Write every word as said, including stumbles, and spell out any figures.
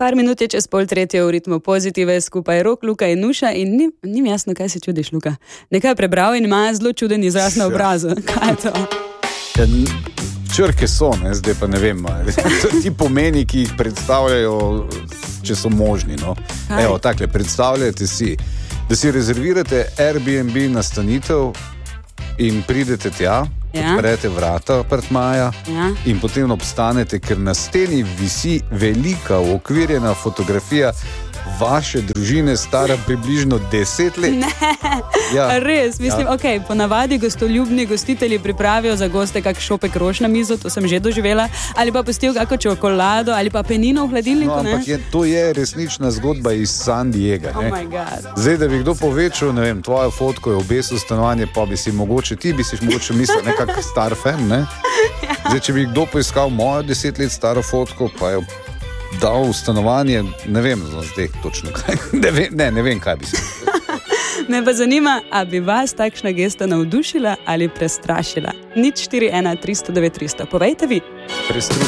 Par minut je čez pol tretje v ritmu Pozitive, skupaj Rok, Luka in Nuša in ni, ni mi jasno, kaj se čudiš, Luka. Nekaj prebral in ima zelo čuden izraz na obrazu. Kaj je to? Ja, črke so, ne? Zdaj pa ne vem, ti pomeni, ki jih predstavljajo, če so možni. No? Evo, takle, predstavljajte si, da si rezervirate Airbnb nastanitev in pridete tja, ja. Odprete vrata apartmaja ja. In potem obstanete, ker na steni visi velika uokvirjena fotografija vaše družine, stara približno deset let. Ne, ja. Res, mislim, ja. Ok, ponavadi gostoljubni gostitelji pripravijo za goste kak šopek rož na mizo, to sem že doživela, ali pa pustijo kako čokolado, ali pa penino v hladilniku, no, ampak je, to je resnična zgodba iz San Diega. Oh my God. Zdaj, da bi kdo povečal, ne vem, tvojo fotko je obesil stanovanje, pa bi si mogoče, ti bi si mogoče mislil nekak star fan, ne? Ja. Zdaj, če bi kdo poiskal mojo deset let staro fotko, pa je dal v stanovanje, ne vem zdaj točno kaj, ne vem, ne, ne vem kaj bi se. Me pa zanima, a bi vas takšna gesta navdušila ali prestrašila? nič štiri ena tri sto devet tri sto, povejte vi. Prestrašila.